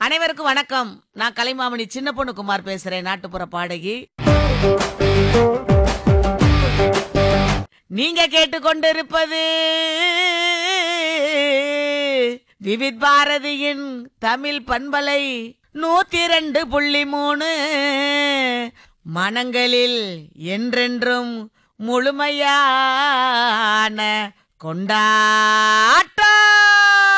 அனைவருக்கும் வணக்கம். நான் கலைமாமணி சின்ன பொண்ணு குமார் பேசுறேன், நாட்டுப்புற பாடகி. நீங்க கேட்டுக்கொண்டிருப்பது விவித் பாரதியின் தமிழ் பண்பலை 102.3. மனங்களில் என்றென்றும் முழுமையான கொண்டாட்டம்.